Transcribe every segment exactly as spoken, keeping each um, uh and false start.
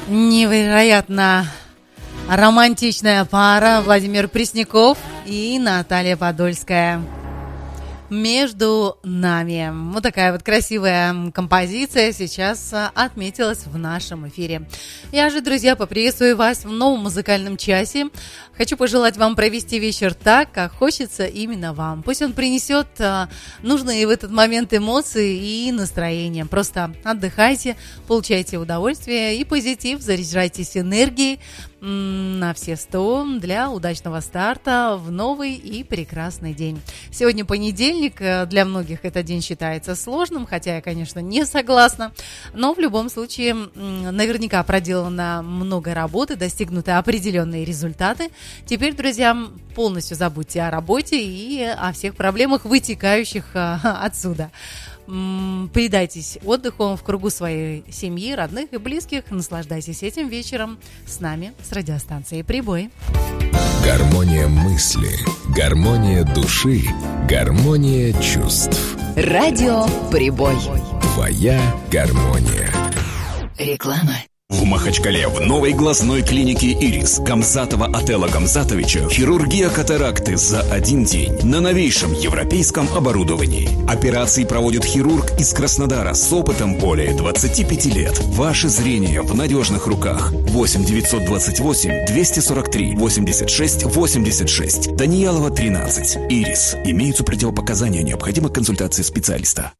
Невероятно романтичная пара Владимир Пресняков и Наталья Подольская. «Между нами». Вот такая вот красивая композиция сейчас отметилась в нашем эфире. Я же, друзья, поприветствую вас в новом музыкальном часе. Хочу пожелать вам провести вечер так, как хочется именно вам. Пусть он принесет нужные в этот момент эмоции и настроение. Просто отдыхайте, получайте удовольствие и позитив, заряжайтесь энергией на все сто для удачного старта в новый и прекрасный день. Сегодня понедельник, для многих этот день считается сложным, хотя я, конечно, не согласна, но в любом случае наверняка проделано много работы, достигнуты определенные результаты. Теперь, друзья, полностью забудьте о работе и о всех проблемах, вытекающих отсюда. Предайтесь отдыху в кругу своей семьи, родных и близких. Наслаждайтесь этим вечером с нами, с радиостанцией «Прибой». Гармония мысли, гармония души, гармония чувств. Радио «Прибой». Твоя гармония. Реклама. В Махачкале в новой глазной клинике «Ирис» Гамзатова Отелла Гамзатовича хирургия катаракты за один день на новейшем европейском оборудовании. Операции проводит хирург из Краснодара с опытом более двадцати пяти лет. Ваше зрение в надежных руках. восемь девятьсот двадцать восемь двести сорок три восемьдесят шесть восемьдесят шесть. Даниялова, тринадцать. «Ирис». Имеются противопоказания, необходима консультация специалиста.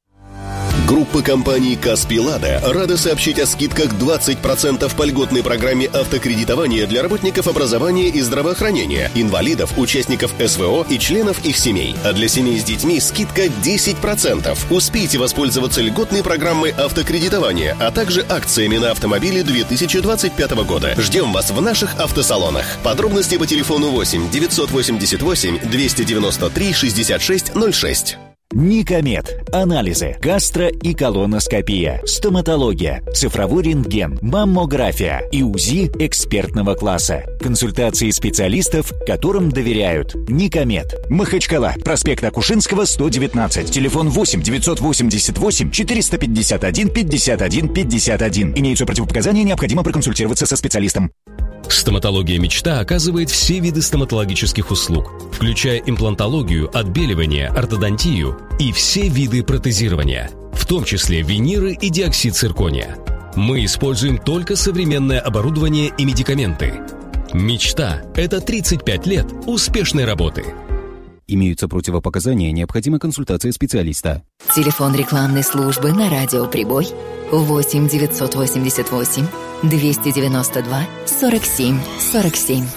Группа компаний «Каспий Лада» рада сообщить о скидках двадцать процентов по льготной программе автокредитования для работников образования и здравоохранения, инвалидов, участников эс вэ о и членов их семей. А для семей с детьми скидка десять процентов. Успейте воспользоваться льготной программой автокредитования, а также акциями на автомобили две тысячи двадцать пятого года. Ждем вас в наших автосалонах. Подробности по телефону восемь девятьсот восемьдесят восемь двести девяносто три шестьдесят шесть ноль шесть. Никомед. Анализы, гастро- и колоноскопия, стоматология, цифровой рентген, маммография и УЗИ экспертного класса. Консультации специалистов, которым доверяют. Никомед. Махачкала. Проспект Акушинского, сто девятнадцать. Телефон восемь девятьсот восемьдесят восемь четыреста пятьдесят один пятьдесят один пятьдесят один. Имеются противопоказания, необходимо проконсультироваться со специалистом. Стоматология «Мечта» оказывает все виды стоматологических услуг, включая имплантологию, отбеливание, ортодонтию и все виды протезирования, в том числе виниры и диоксид циркония. Мы используем только современное оборудование и медикаменты. «Мечта» — это тридцать пять лет успешной работы. Имеются противопоказания, необходима консультация специалиста. Телефон рекламной службы на радио «Прибой» восемь девятьсот восемьдесят восемь двести девяносто два сорок семь сорок семь.